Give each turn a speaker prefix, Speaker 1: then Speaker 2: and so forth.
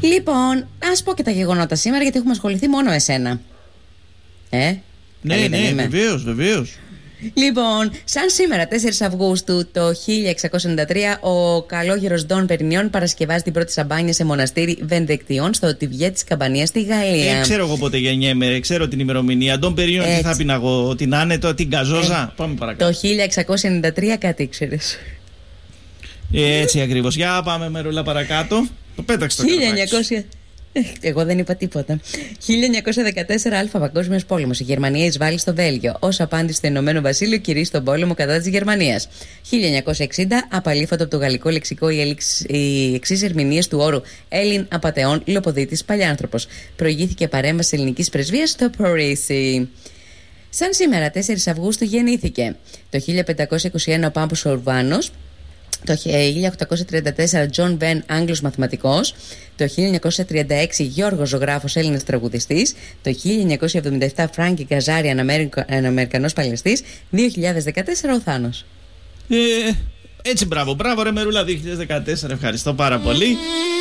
Speaker 1: Λοιπόν, ας πω και τα γεγονότα σήμερα, γιατί έχουμε ασχοληθεί μόνο με εσένα.
Speaker 2: Ναι, βεβαίως.
Speaker 1: Λοιπόν, σαν σήμερα 4 Αυγούστου το 1693, ο καλόγερος Ντον Περινιόν παρασκευάζει την πρώτη σαμπάνια σε μοναστήρι Βενεδικτιών στο Τιβιέ της Καμπανίας στη Γαλλία.
Speaker 2: Ξέρω εγώ πότε γεννιέμαι, ξέρω την ημερομηνία. Ντον Περινιόν, τι θα πίνα εγώ, την άνετο, την καζόζα. Πάμε παρακάτω.
Speaker 1: Το 1693 κάτι ήξερες.
Speaker 2: Έτσι ακριβώς. Για πάμε Μερούλα παρακάτω. Το πέταξε το
Speaker 1: 1900. Εγώ δεν είπα τίποτα. 1914 Αλφα Παγκόσμιος Πόλεμος. Η Γερμανία εισβάλλει στο Βέλγιο. Ως απάντηση στο Ηνωμένο Βασίλειο κηρύσσει τον πόλεμο κατά της Γερμανίας. 1960 απαλήφατο από το γαλλικό λεξικό οι εξής ερμηνείες του όρου Έλλην απατεών Λοποδίτης Παλιάνθρωπος. Προηγήθηκε παρέμβαση ελληνικής πρεσβείας στο Παρίσι. Σαν σήμερα 4 Αυγούστου γεννήθηκε το 1521 ο Πάμπος Ουρβάνος. Το 1834 Τζον Βεν, Άγγλος μαθηματικός. Το 1936 Γιώργος Ζωγράφος, Έλληνας τραγουδιστής. Το 1977 Φράνκι Γκαζάρι, Αμερικανός παλαιστής. 2014 ο Θάνος.
Speaker 2: Έτσι μπράβο ρε Μερούλα, 2014, ευχαριστώ πάρα πολύ.